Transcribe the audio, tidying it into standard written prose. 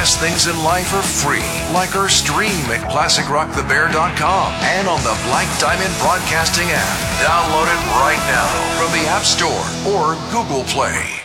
best things in life are free, like our stream at ClassicRockTheBear.com and on the Black Diamond Broadcasting app. Download it right now from the App Store or Google Play.